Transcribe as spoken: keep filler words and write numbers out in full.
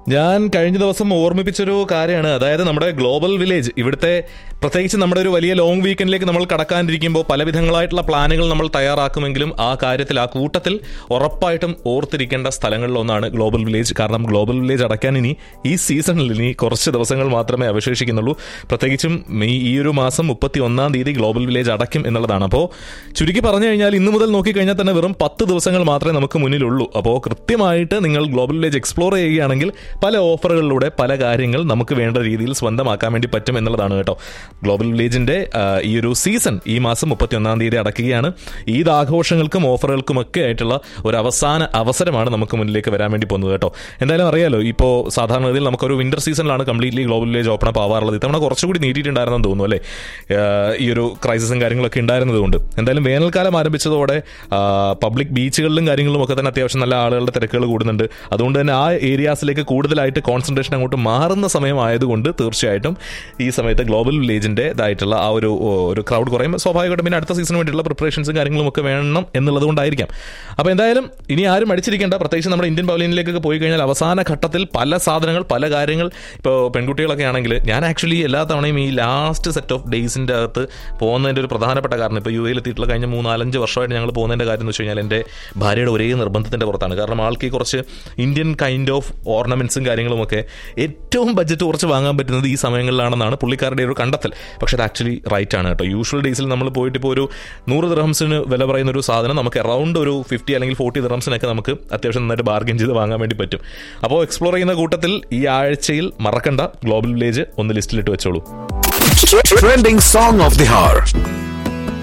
ഞാൻ കഴിഞ്ഞ ദിവസം ഓർമ്മിപ്പിച്ചൊരു കാര്യമാണ്. അതായത് നമ്മുടെ ഗ്ലോബൽ വില്ലേജ്, ഇവിടുത്തെ പ്രത്യേകിച്ച് നമ്മുടെ ഒരു വലിയ ലോങ് വീക്കെൻഡിലേക്ക് നമ്മൾ കടക്കാനിരിക്കുമ്പോൾ പലവിധങ്ങളായിട്ടുള്ള പ്ലാനുകൾ നമ്മൾ തയ്യാറാക്കുമെങ്കിലും ആ കാര്യത്തിൽ, ആ കൂട്ടത്തിൽ ഉറപ്പായിട്ടും ഓർത്തിരിക്കേണ്ട സ്ഥലങ്ങളിലൊന്നാണ് ഗ്ലോബൽ വില്ലേജ്. കാരണം ഗ്ലോബൽ വില്ലേജ് അടയ്ക്കാൻ ഇനി ഈ സീസണിൽ ഇനി കുറച്ച് ദിവസങ്ങൾ മാത്രമേ അവശേഷിക്കുന്നുള്ളൂ. പ്രത്യേകിച്ചും മെയ് ഈ ഒരു മാസം മുപ്പത്തി ഒന്നാം തീയതി ഗ്ലോബൽ വില്ലേജ് അടയ്ക്കും എന്നുള്ളതാണ്. അപ്പോൾ ചുരുക്കി പറഞ്ഞു കഴിഞ്ഞാൽ ഇന്ന് മുതൽ നോക്കിക്കഴിഞ്ഞാൽ തന്നെ വെറും പത്ത് ദിവസങ്ങൾ മാത്രമേ നമുക്ക് മുന്നിലുള്ളൂ. അപ്പോൾ കൃത്യമായിട്ട് നിങ്ങൾ ഗ്ലോബൽ വില്ലേജ് എക്സ്പ്ലോർ ചെയ്യുകയാണെങ്കിൽ പല ഓഫറുകളിലൂടെ പല കാര്യങ്ങൾ നമുക്ക് വേണ്ട രീതിയിൽ സ്വന്തമാക്കാൻ വേണ്ടി പറ്റും എന്നുള്ളതാണ് കേട്ടോ. ഗ്ലോബൽ വില്ലേജിന്റെ ഈ ഒരു സീസൺ ഈ മാസം മുപ്പത്തി ഒന്നാം തീയതി അടയ്ക്കുകയാണ്. ഈദ് ആഘോഷങ്ങൾക്കും ഓഫറുകൾക്കും ഒക്കെ ആയിട്ടുള്ള ഒരു അവസാന അവസരമാണ് നമുക്ക് മുന്നിലേക്ക് വരാൻ വേണ്ടി പോകുന്നത് കേട്ടോ. എന്തായാലും അറിയാലോ, ഇപ്പോൾ സാധാരണഗതിയിൽ നമുക്കൊരു winter സീസണിലാണ് completely global village open up ആവാറുള്ളത്. ഇത്തവണ കുറച്ചുകൂടി നീട്ടിയിട്ടുണ്ടായിരുന്നെന്ന് തോന്നുന്നു അല്ലേ, ഈ ഒരു ക്രൈസിസും കാര്യങ്ങളൊക്കെ ഉണ്ടായിരുന്നതുകൊണ്ട്. എന്തായാലും വേനൽക്കാലം ആരംഭിച്ചതോടെ പബ്ലിക് ബീച്ചുകളിലും കാര്യങ്ങളിലും ഒക്കെ തന്നെ അത്യാവശ്യം നല്ല ആളുകളുടെ തിരക്കുകൾ കൂടുന്നുണ്ട്. അതുകൊണ്ട് തന്നെ ആ ഏരിയാസിലേക്ക് കൂടുതലായിട്ട് കോൺസെൻട്രേഷൻ അങ്ങോട്ട് മാറുന്ന സമയമായതുകൊണ്ട് തീർച്ചയായിട്ടും ഈ സമയത്ത് ഗ്ലോബൽ വില്ലേജിൻ്റെതായിട്ടുള്ള ആ ഒരു ഒരു ക്രൗഡ് കുറയുമ്പോൾ സ്വാഭാവികമായിട്ടും പിന്നെ അടുത്ത സീസണിന് വേണ്ടിയിട്ടുള്ള പ്രിപ്പറേഷൻസും കാര്യങ്ങളും ഒക്കെ വേണം എന്നുള്ളത് കൊണ്ടായിരിക്കാം. അപ്പോൾ എന്തായാലും ഇനി ആരും അടിച്ചിരിക്കേണ്ട. പ്രത്യേകിച്ച് നമ്മുടെ ഇന്ത്യൻ പവലിയനിലേക്കൊക്കെ പോയി കഴിഞ്ഞാൽ അവസാന ഘട്ടത്തിൽ പല സാധനങ്ങൾ, പല കാര്യങ്ങൾ, ഇപ്പോൾ പെൺകുട്ടികളൊക്കെ ആണെങ്കിൽ, ഞാൻ ആക്ച്വലി എല്ലാ തവണയും ഈ ലാസ്റ്റ് സെറ്റ് ഓഫ് ഡേയ്സിൻ്റെ അകത്ത് പോകുന്നതിൻ്റെ ഒരു പ്രധാനപ്പെട്ട കാരണം, ഇപ്പോൾ യു എയിൽ എത്തിയിട്ടുള്ള കഴിഞ്ഞ മൂന്നാലഞ്ച് വർഷമായിട്ട് ഞങ്ങൾ പോകുന്നതിൻ്റെ കാര്യം എന്ന് വെച്ച് കഴിഞ്ഞാൽ എൻ്റെ ഭാര്യയുടെ ഒരേ നിർബന്ധത്തിൻ്റെ പുറത്താണ്. കാരണം ആൾക്ക് കുറച്ച് ഇന്ത്യൻ കൈൻഡ് ഓഫ് ഓർണമെൻറ്റ്സും കാര്യങ്ങളുമൊക്കെ ഏറ്റവും ബഡ്ജറ്റ് കുറച്ച് വാങ്ങാൻ പറ്റുന്നത് ഈ സമയങ്ങളിലാണെന്നാണ് പുള്ളിക്കാരുടെ ഒരു കണ്ടെത്തൽ. പക്ഷേ അത് ആക്ച്വലി റൈറ്റ് ആണ് കേട്ടോ. യൂഷ്വൽ ഡേയ്സിൽ നമ്മൾ പോയിട്ട് ഇപ്പോൾ ഒരു നൂറ് ദിർഹംസിന് വില പറയുന്ന ഒരു സാധനം നമുക്ക് അറൗണ്ട് ഒരു ഫിഫ്റ്റി അല്ലെങ്കിൽ ഫോർട്ടി ദിർഹംസിനൊക്കെ നമുക്ക് അത്യാവശ്യം നന്നായിട്ട് ബാർഗെയിൻ ചെയ്ത് വാങ്ങാൻ വേണ്ടി പറ്റും. അപ്പോൾ എക്സ്പ്ലോർ ചെയ്യുന്ന കൂട്ടത്തിൽ ഈ ആഴ്ചയിൽ മറക്കണ്ട ഗ്ലോബൽ വില്ലേജ് ഒന്ന് ലിസ്റ്റിലിട്ട് വെച്ചോളൂ. Trending song of the hour.